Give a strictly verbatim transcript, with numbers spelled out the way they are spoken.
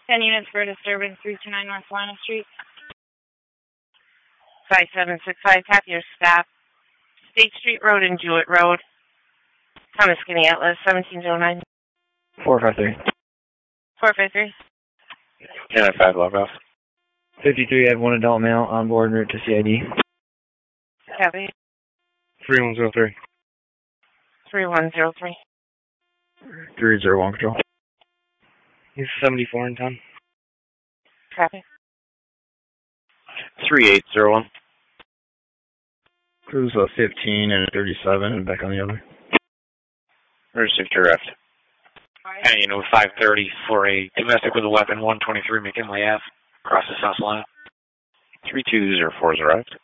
ten units for disturbance, three two nine North Lana Street. five seven six five, have your stop. State Street Road and Jewett Road. Thomas Skinny Atlas, seventeen oh nine. four five three. four five three. ten five, log off. fifty-three, I have one adult male on board en route to C I D. Copy. three one zero three. three one zero three. three zero one control. He's seventy-four in town. Copy. three eight zero one. Cruise a fifteen and a thirty-seven and back on the other. Registered direct. And you know, five thirty for a domestic with a weapon, one twenty-three McKinley Ave, across the South Line. three two zero four is arrived.